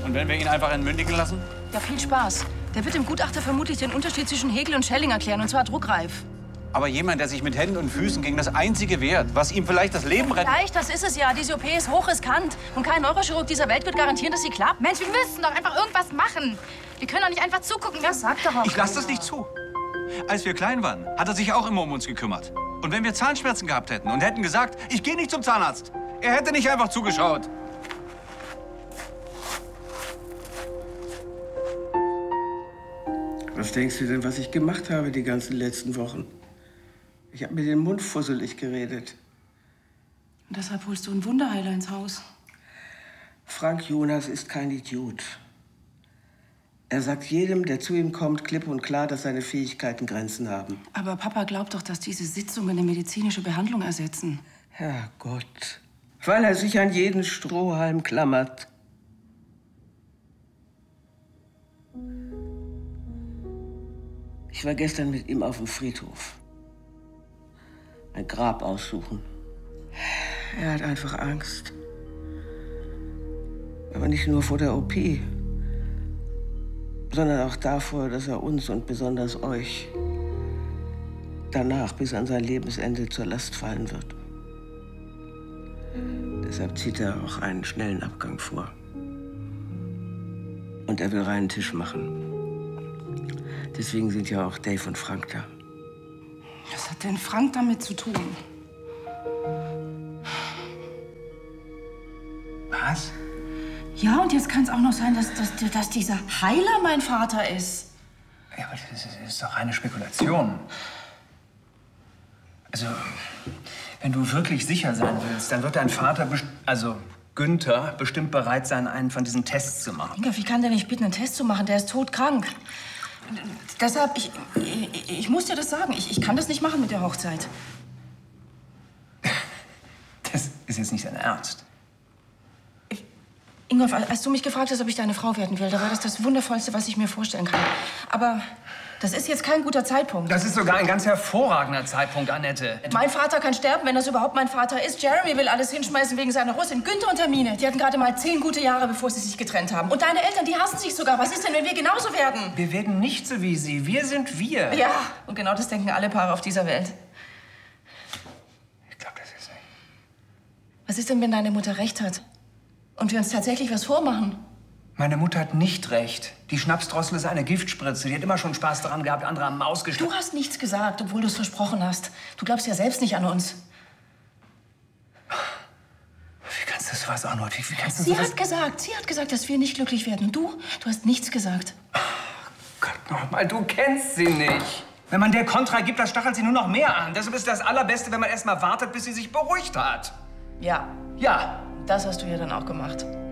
Und wenn wir ihn einfach entmündigen lassen? Ja, viel Spaß. Der wird dem Gutachter vermutlich den Unterschied zwischen Hegel und Schelling erklären, und zwar druckreif. Aber jemand, der sich mit Händen und Füßen gegen das Einzige wehrt, was ihm vielleicht das Leben rettet... Vielleicht, das ist es ja. Diese OP ist hochriskant. Und kein Neurochirurg dieser Welt wird garantieren, dass sie klappt. Mensch, wir müssen doch einfach irgendwas machen. Wir können doch nicht einfach zugucken. Ja, sag doch auch. Ich lasse das nicht zu. Als wir klein waren, hat er sich auch immer um uns gekümmert. Und wenn wir Zahnschmerzen gehabt hätten und hätten gesagt, ich gehe nicht zum Zahnarzt, er hätte nicht einfach zugeschaut. Was denkst du denn, was ich gemacht habe die ganzen letzten Wochen? Ich habe mir den Mund fusselig geredet. Und deshalb holst du einen Wunderheiler ins Haus. Frank Jonas ist kein Idiot. Er sagt jedem, der zu ihm kommt, klipp und klar, dass seine Fähigkeiten Grenzen haben. Aber Papa glaubt doch, dass diese Sitzungen eine medizinische Behandlung ersetzen. Herrgott. Weil er sich an jeden Strohhalm klammert. Ich war gestern mit ihm auf dem Friedhof. Ein Grab aussuchen. Er hat einfach Angst. Aber nicht nur vor der OP, sondern auch davor, dass er uns und besonders euch danach bis an sein Lebensende zur Last fallen wird. Deshalb zieht er auch einen schnellen Abgang vor. Und er will reinen Tisch machen. Deswegen sind ja auch Dave und Frank da. Was hat denn Frank damit zu tun? Was? Ja, und jetzt kann es auch noch sein, dass dieser Heiler mein Vater ist. Ja, aber das ist doch reine Spekulation. Also, wenn du wirklich sicher sein willst, dann wird dein Vater, also Günther, bestimmt bereit sein, einen von diesen Tests zu machen. Ingolf, ich kann dir nicht bitten, einen Test zu machen. Der ist todkrank. Deshalb, ich muss dir das sagen. Ich kann das nicht machen mit der Hochzeit. Das ist jetzt nicht dein Ernst. Ingolf, als du mich gefragt hast, ob ich deine Frau werden will, da war das das Wundervollste, was ich mir vorstellen kann. Aber das ist jetzt kein guter Zeitpunkt. Das ist sogar ein ganz hervorragender Zeitpunkt, Annette. Mein Vater kann sterben, wenn das überhaupt mein Vater ist. Jeremy will alles hinschmeißen wegen seiner Russin. Günther und Hermine, die hatten gerade mal 10 gute Jahre, bevor sie sich getrennt haben. Und deine Eltern, die hassen sich sogar. Was ist denn, wenn wir genauso werden? Wir werden nicht so wie sie. Wir sind wir. Ja, und genau das denken alle Paare auf dieser Welt. Ich glaube, das ist nicht. Was ist denn, wenn deine Mutter recht hat? Und wir uns tatsächlich was vormachen? Meine Mutter hat nicht recht. Die Schnapsdrossel ist eine Giftspritze. Die hat immer schon Spaß daran gehabt, andere am Maus geschlagen. Du hast nichts gesagt, obwohl du es versprochen hast. Du glaubst ja selbst nicht an uns. Wie kannst du sowas auch noch? Wie kannst du Sie sowas... hat gesagt, dass wir nicht glücklich werden. Du hast nichts gesagt. Gott nochmal, du kennst sie nicht. Wenn man der Kontra gibt, das stachelt sie nur noch mehr an. Deshalb ist das Allerbeste, wenn man erst mal wartet, bis sie sich beruhigt hat. Ja, Ja. das hast du ja dann auch gemacht.